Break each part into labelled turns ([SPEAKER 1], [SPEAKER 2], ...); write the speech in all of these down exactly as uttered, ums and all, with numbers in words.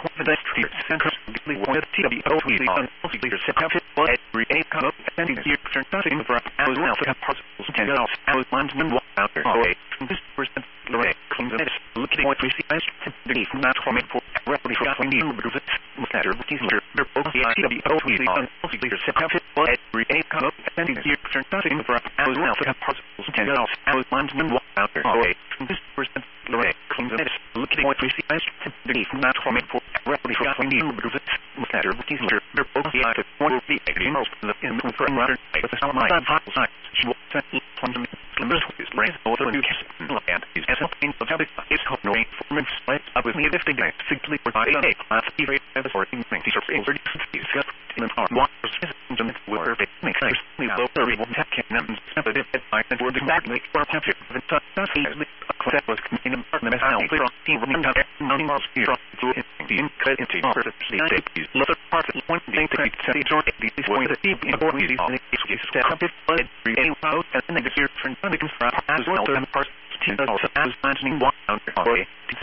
[SPEAKER 1] pedestrian central with T W O T on leaders separated by every eight come up and here turn nothing for hours now for parcels ten dollars hours one and one after okay this percent Lorraine cleans it looking what we see as the not for for roughly for you because it's matter with these are both the T W O T on leaders separated by every eight come up and here turn nothing for hours now for parcels ten dollars hours one and one after okay this percent Lorraine cleans it looking what we see as the not for for roughly for you because it's matter with these are both the active one of the most of the in the front runner with the my files she will set from the members is raised over new case and is as a pain of habit is hope no performance like up with me if they get simply providing a class of the sorting things these are already discussed in the power one percent where it makes sense we will very one tap can and but if I said word exactly for a temperature of the touch is that was in the apartment how from team running down nine miles here to the incredible the state other part of one thing to say to these way the deep in the board is step up but any out and then the here for the construct as well and part team also as mentioning one okay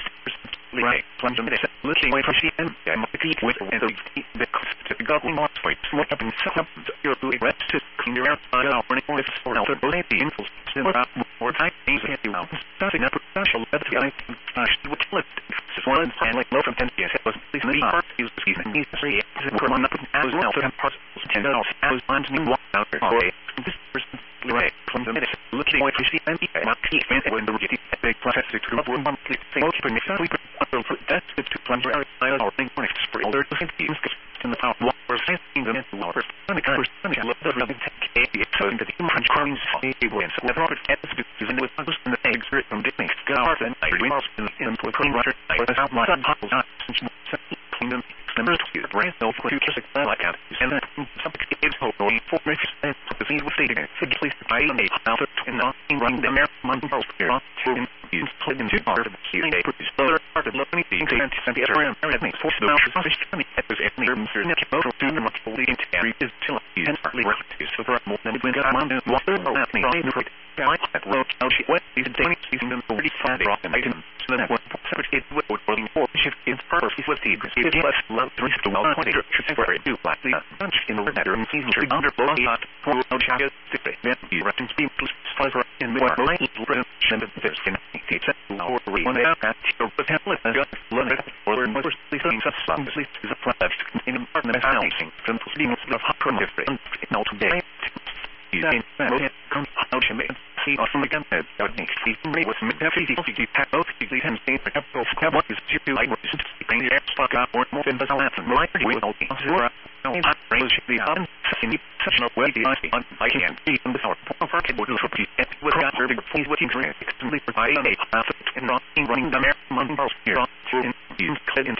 [SPEAKER 1] right from the minute looking away for she and I'm with the the goggling marks for what up and set up your blue red to clean your outside out running for this for the bullet the info more type things that you know starting up special level I would flip one and like low from ten yes it was please the part use the season needs to say for one up as well to have parts ten dollars as one to one out okay this person right from the minute looking away for she and not keep it when the big process to come up with monthly thing keeping it we put that to plunger our thing for next spring there to be in the power one percent in the water and the current and the level of take it so that the French coins when so the Robert gets to in with us and the eggs from different scars and I remarks in the clean water I was out my house since kingdom number two brand no for future success like that and then something is hope going for me and the thing was stating so please I a after in the running the American month post here to in plug into part of the C A produce other part of looking things and the other area makes for the fish funny at this every Mister Nick to the much fully into every is till and partly relative so for more than when got on the water or happening right I that road out she went these days season them already found rock and item so that one separate it would rolling for shift in first is with the it less love three to well twenty should where it do like the bunch in the better in season should under blow out for no chance to then be wrapping speed plus five in the way like seven this in it's or one out at your potential just learn it or more things such some is a product in apartment housing from the of hot different not today in come out to me see from the gun that makes the rate with definitely the pack both the ten state for capital for what is to like what is to bring the stock up or more than the last and right with all the zero now I range the on in such a way the I can't see from the power for keyboard for the with got very please what you extremely providing a path and running the American month here to in